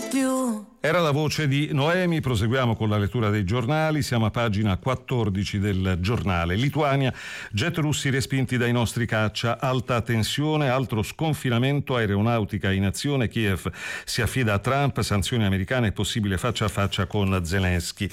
più. Era la voce di Noemi. Proseguiamo con la lettura dei giornali. Siamo a pagina 14 del giornale. Lituania, jet russi respinti dai nostri caccia, alta tensione, altro sconfinamento, aeronautica in azione, Kiev si affida a Trump, sanzioni americane e possibile faccia a faccia con Zelensky.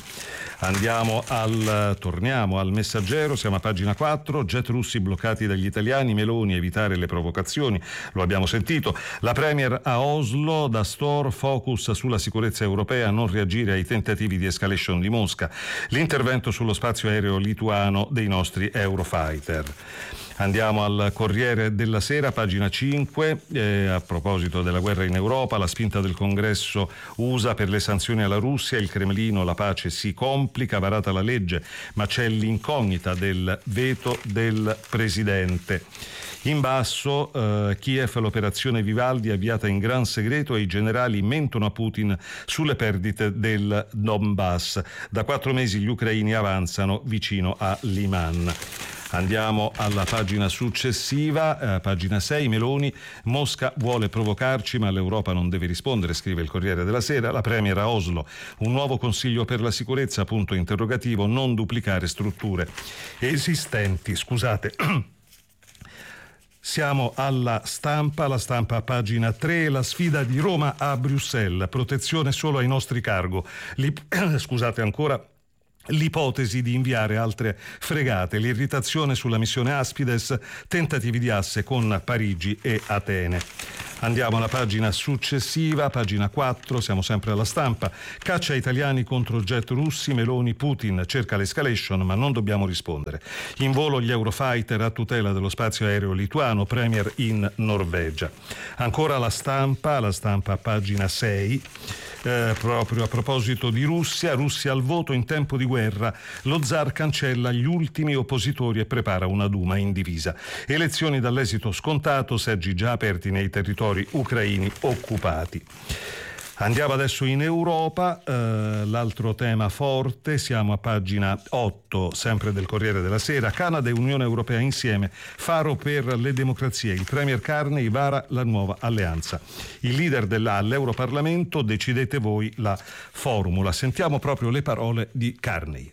Torniamo al Messaggero, siamo a pagina 4, jet russi bloccati dagli italiani, Meloni evitare le provocazioni, lo abbiamo sentito. La Premier a Oslo, da Stor, focus sulla sicurezza europea, non reagire ai tentativi di escalation di Mosca, l'intervento sullo spazio aereo lituano dei nostri Eurofighter. Andiamo al Corriere della Sera, pagina 5, a proposito della guerra in Europa, la spinta del Congresso USA per le sanzioni alla Russia, il Cremlino, la pace si complica, varata la legge, ma c'è l'incognita del veto del Presidente. In basso, Kiev, l'operazione Vivaldi avviata in gran segreto e i generali mentono a Putin sulle perdite del Donbass. Da 4 mesi gli ucraini avanzano vicino a Liman. Andiamo alla pagina successiva, pagina 6, Meloni, Mosca vuole provocarci ma l'Europa non deve rispondere, scrive il Corriere della Sera. La Premier a Oslo, un nuovo consiglio per la sicurezza, punto interrogativo, non duplicare strutture esistenti. Siamo alla Stampa, la Stampa pagina 3, la sfida di Roma a Bruxelles, protezione solo ai nostri cargo. L'ipotesi di inviare altre fregate, l'irritazione sulla missione Aspides, tentativi di asse con Parigi e Atene. Andiamo alla pagina successiva, pagina 4, siamo sempre alla Stampa. Caccia italiani contro jet russi, Meloni, Putin cerca l'escalation ma non dobbiamo rispondere. In volo gli Eurofighter a tutela dello spazio aereo lituano, Premier in Norvegia. Ancora la Stampa pagina 6. Proprio a proposito di Russia al voto in tempo di guerra, lo zar cancella gli ultimi oppositori e prepara una Duma in divisa. Elezioni dall'esito scontato, seggi già aperti nei territori ucraini occupati. Andiamo adesso in Europa, l'altro tema forte, siamo a pagina 8, sempre del Corriere della Sera. Canada e Unione Europea insieme, faro per le democrazie. Il Premier Carney vara la nuova alleanza. Il leader all'Europarlamento, decidete voi la formula. Sentiamo proprio le parole di Carney.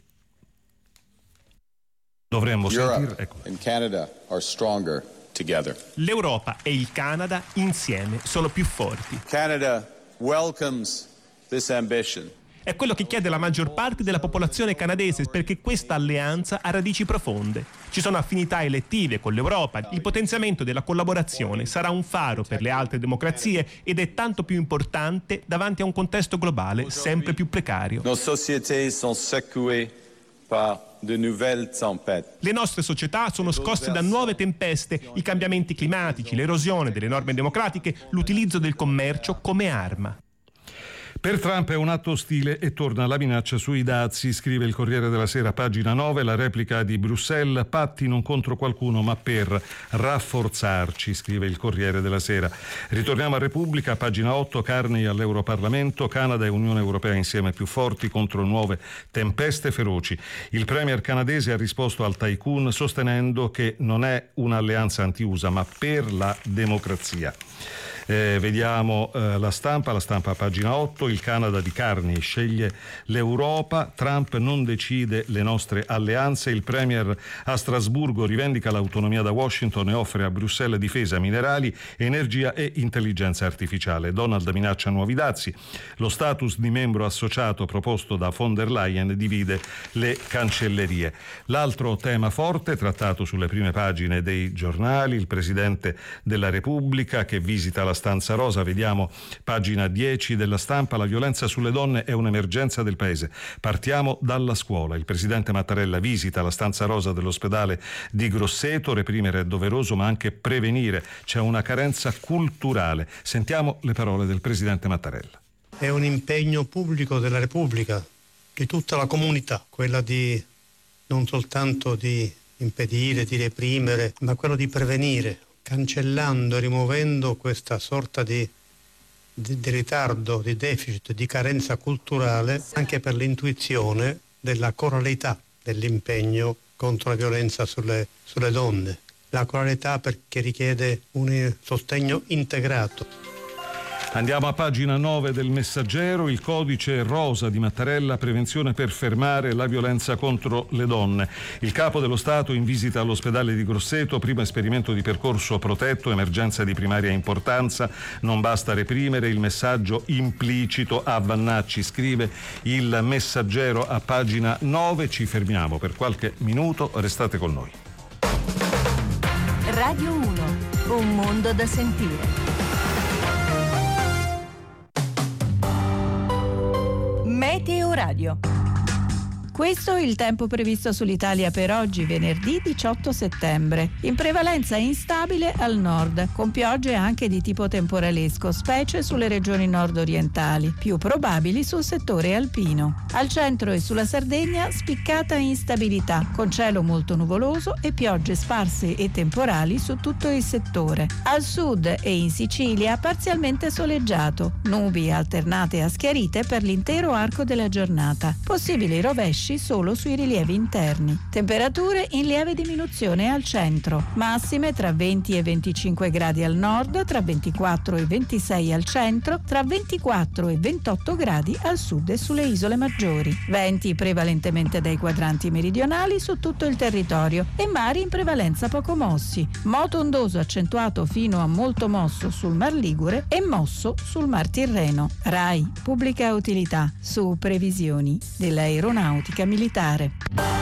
Dovremmo sentire. Ecco. And Canada are stronger together. L'Europa e il Canada insieme sono più forti. Canada welcomes this ambition. È quello che chiede la maggior parte della popolazione canadese, perché questa alleanza ha radici profonde. Ci sono affinità elettive con l'Europa, il potenziamento della collaborazione sarà un faro per le altre democrazie ed è tanto più importante davanti a un contesto globale sempre più precario. Nos sociétés sont secouées par de nouvelles tempêtes. Le nostre società sono scosse da nuove tempeste, i cambiamenti climatici, l'erosione delle norme democratiche, l'utilizzo del commercio come arma. Per Trump è un atto ostile e torna la minaccia sui dazi, scrive il Corriere della Sera, pagina 9, la replica di Bruxelles, patti non contro qualcuno ma per rafforzarci, scrive il Corriere della Sera. Ritorniamo a Repubblica, pagina 8, Carney all'Europarlamento, Canada e Unione Europea insieme più forti contro nuove tempeste feroci. Il premier canadese ha risposto al tycoon sostenendo che non è un'alleanza anti-USA ma per la democrazia. Vediamo la stampa pagina 8, il Canada di Carney sceglie l'Europa, Trump non decide le nostre alleanze, il premier a Strasburgo rivendica l'autonomia da Washington e offre a Bruxelles difesa, minerali, energia e intelligenza artificiale. Donald minaccia nuovi dazi, lo status di membro associato proposto da von der Leyen divide le cancellerie. L'altro tema forte trattato sulle prime pagine dei giornali, il Presidente della Repubblica che visita la Stanza Rosa, vediamo pagina 10 della Stampa, la violenza sulle donne è un'emergenza del paese. Partiamo dalla scuola. Il presidente Mattarella visita la Stanza Rosa dell'ospedale di Grosseto, reprimere è doveroso ma anche prevenire, c'è una carenza culturale. Sentiamo le parole del presidente Mattarella. È un impegno pubblico della Repubblica, di tutta la comunità, quella di non soltanto di impedire, di reprimere, ma quello di prevenire, cancellando e rimuovendo questa sorta di ritardo, di deficit, di carenza culturale, anche per l'intuizione della coraleità dell'impegno contro la violenza sulle donne. La coraleità perché richiede un sostegno integrato. Andiamo a pagina 9 del Messaggero, il codice rosa di Mattarella, prevenzione per fermare la violenza contro le donne. Il capo dello Stato in visita all'ospedale di Grosseto, primo esperimento di percorso protetto, emergenza di primaria importanza, non basta reprimere, il messaggio implicito a Vannacci, scrive il Messaggero a pagina 9. Ci fermiamo per qualche minuto, restate con noi. Radio 1, un mondo da sentire. Meteo Radio. Questo è il tempo previsto sull'Italia per oggi, venerdì 18 settembre. In prevalenza instabile al nord, con piogge anche di tipo temporalesco, specie sulle regioni nord-orientali, più probabili sul settore alpino. Al centro e sulla Sardegna spiccata instabilità, con cielo molto nuvoloso e piogge sparse e temporali su tutto il settore. Al sud e in Sicilia parzialmente soleggiato, nubi alternate a schiarite per l'intero arco della giornata. Possibili rovesci solo sui rilievi interni. Temperature in lieve diminuzione al centro, massime tra 20 e 25 gradi al nord, tra 24 e 26 al centro, tra 24 e 28 gradi al sud e sulle isole maggiori. Venti prevalentemente dai quadranti meridionali su tutto il territorio e mari in prevalenza poco mossi. Moto ondoso accentuato fino a molto mosso sul Mar Ligure e mosso sul Mar Tirreno. RAI, pubblica utilità, su previsioni dell'aeronautica militare.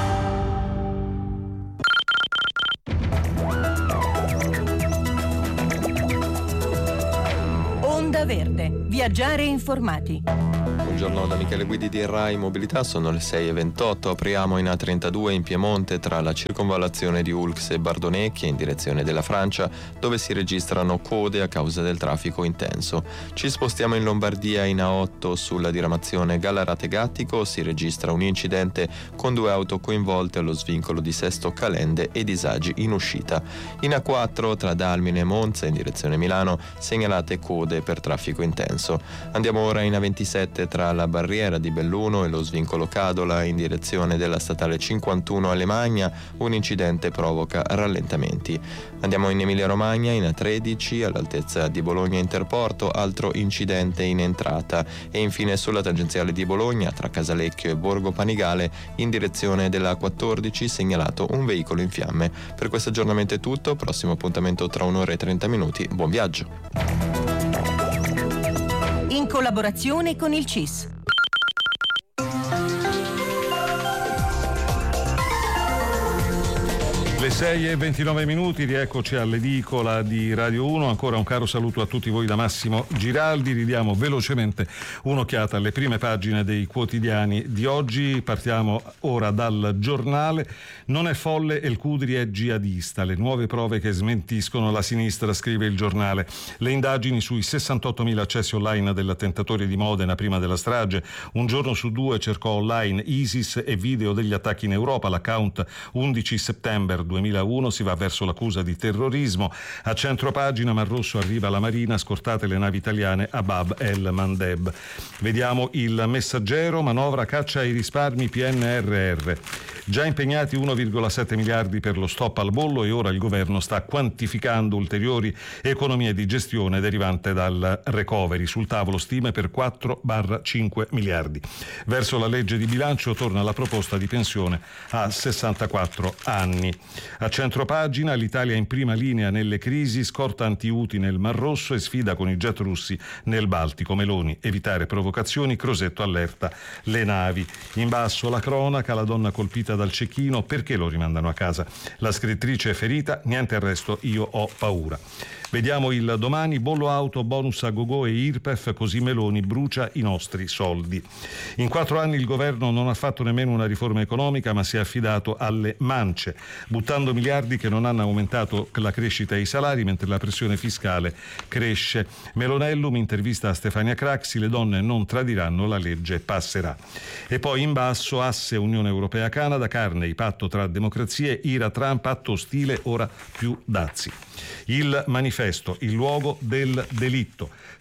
Onda Verde, viaggiare informati. Buongiorno da Michele Guidi di RAI Mobilità, sono le 6:28, apriamo in A32 in Piemonte tra la circonvallazione di Oulx e Bardonecchia in direzione della Francia, dove si registrano code a causa del traffico intenso. Ci spostiamo in Lombardia in A8 sulla diramazione Gallarate-Gattico, si registra un incidente con 2 auto coinvolte allo svincolo di Sesto Calende e disagi in uscita. In A4 tra Dalmine e Monza in direzione Milano segnalate code per traffico intenso. Andiamo ora in A27 tra la barriera di Belluno e lo svincolo Cadola in direzione della statale 51 a Lemagna, un incidente provoca rallentamenti. Andiamo in Emilia Romagna in A13 all'altezza di Bologna Interporto, altro incidente in entrata, e infine sulla tangenziale di Bologna tra Casalecchio e Borgo Panigale in direzione della A14 segnalato un veicolo in fiamme. Per questo aggiornamento è tutto, prossimo appuntamento tra un'ora e 30 minuti, buon viaggio. In collaborazione con il CIS. Le 6:29, rieccoci all'edicola di Radio 1. Ancora un caro saluto a tutti voi da Massimo Giraldi. Ridiamo velocemente un'occhiata alle prime pagine dei quotidiani di oggi. Partiamo ora dal Giornale. Non è folle, El Khudri è jihadista. Le nuove prove che smentiscono la sinistra, scrive il Giornale. Le indagini sui 68.000 accessi online dell'attentatore di Modena prima della strage. Un giorno su 2 cercò online ISIS e video degli attacchi in Europa. L'account 11 settembre 2001 si va verso l'accusa di terrorismo. A centropagina Mar Rosso arriva la Marina, scortate le navi italiane a Bab el Mandeb. Vediamo il Messaggero, manovra caccia ai risparmi PNRR. Già impegnati 1,7 miliardi per lo stop al bollo e ora il governo sta quantificando ulteriori economie di gestione derivante dal recovery. Sul tavolo stime per 4-5 miliardi. Verso la legge di bilancio torna la proposta di pensione a 64 anni. A centropagina l'Italia in prima linea nelle crisi, scorta anti-Houthi nel Mar Rosso e sfida con i jet russi nel Baltico. Meloni, evitare provocazioni, Crosetto allerta le navi. In basso la cronaca, la donna colpita dal cecchino, perché lo rimandano a casa? La scrittrice è ferita, niente arresto, io ho paura. Vediamo il Domani, bollo auto, bonus a gogo e IRPEF, così Meloni brucia i nostri soldi. In 4 anni il governo non ha fatto nemmeno una riforma economica, ma si è affidato alle mance, buttando miliardi che non hanno aumentato la crescita e i salari, mentre la pressione fiscale cresce. Melonellum, intervista a Stefania Craxi, le donne non tradiranno, la legge passerà. E poi in basso, asse Unione Europea-Canada, Carney, patto tra democrazie, ira Trump, atto ostile, ora più dazi. Il manifesto, il luogo del delitto.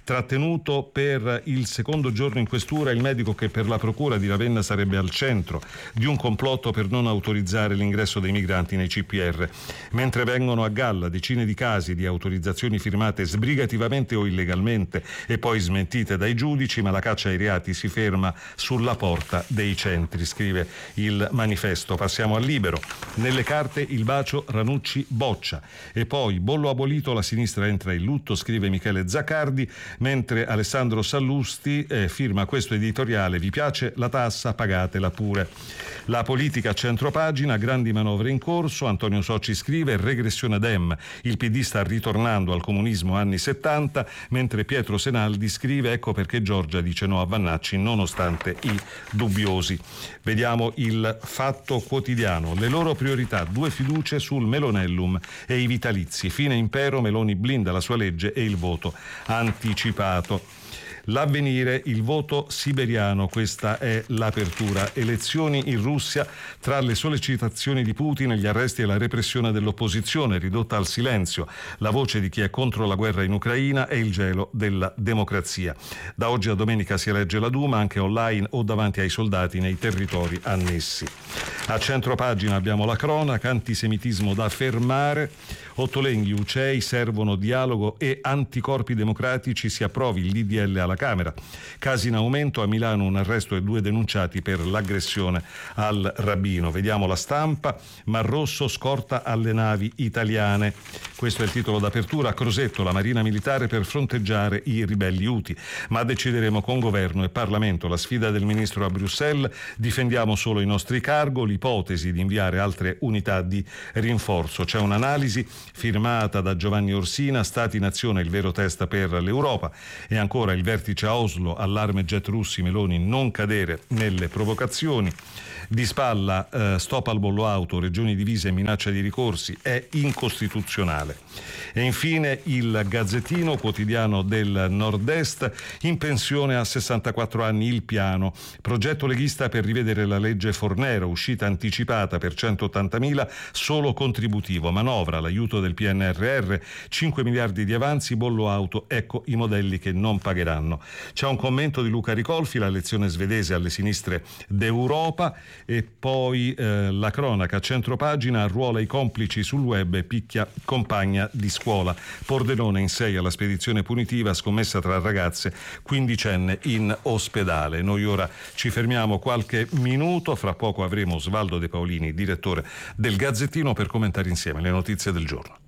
Trattenuto per il secondo giorno in questura il medico che per la procura di Ravenna sarebbe al centro di un complotto per non autorizzare l'ingresso dei migranti nei CPR, mentre vengono a galla decine di casi di autorizzazioni firmate sbrigativamente o illegalmente e poi smentite dai giudici, ma la caccia ai reati si ferma sulla porta dei centri, scrive il Manifesto. Passiamo al Libero. Nelle carte il bacio Ranucci boccia e poi bollo abolito, la sinistra entra in lutto, scrive Michele Zaccardi, mentre Alessandro Sallusti firma questo editoriale: vi piace la tassa, pagatela pure. La politica a centropagina, grandi manovre in corso, Antonio Socci scrive regressione Dem, il PD sta ritornando al comunismo anni 70, mentre Pietro Senaldi scrive ecco perché Giorgia dice no a Vannacci nonostante i dubbiosi. Vediamo il Fatto Quotidiano, le loro priorità, 2 fiducie sul Melonellum e i vitalizi, fine impero, Meloni blinda la sua legge e il voto anticipato. L'Avvenire, il voto siberiano, questa è l'apertura. Elezioni in Russia, tra le sollecitazioni di Putin, gli arresti e la repressione dell'opposizione ridotta al silenzio, la voce di chi è contro la guerra in Ucraina e il gelo della democrazia. Da oggi a domenica si elegge la Duma anche online o davanti ai soldati nei territori annessi. A centropagina abbiamo la cronaca, antisemitismo da fermare, Ottolenghi, Ucei servono dialogo e anticorpi democratici, si approvi il DDL alla Camera. Casi in aumento, a Milano un arresto e 2 denunciati per l'aggressione al rabbino. Vediamo La Stampa, Mar Rosso scorta alle navi italiane. Questo è il titolo d'apertura. A Crosetto la Marina Militare per fronteggiare i ribelli Houthi. Ma decideremo con governo e Parlamento. La sfida del ministro a Bruxelles, difendiamo solo i nostri cargo, l'ipotesi di inviare altre unità di rinforzo. C'è un'analisi firmata da Giovanni Orsina, Stati-Nazione il vero test per l'Europa, e ancora il vertice a Oslo, allarme jet russi, Meloni non cadere nelle provocazioni. Di spalla stop al bollo auto, regioni divise e minaccia di ricorsi, è incostituzionale. E infine il Gazzettino, quotidiano del Nord-Est, in pensione a 64 anni il piano, progetto leghista per rivedere la legge Fornero, uscita anticipata per 180.000, solo contributivo, manovra, l'aiuto del PNRR, 5 miliardi di avanzi, bollo auto, ecco i modelli che non pagheranno. C'è un commento di Luca Ricolfi, la lezione svedese alle sinistre d'Europa, e poi la cronaca, centropagina, arruola i complici sul web e picchia compagna di scuola. Pordenone in 6 alla spedizione punitiva, scommessa tra ragazze, 15enne in ospedale. Noi ora ci fermiamo qualche minuto, fra poco avremo Osvaldo De Paolini, direttore del Gazzettino, per commentare insieme le notizie del giorno.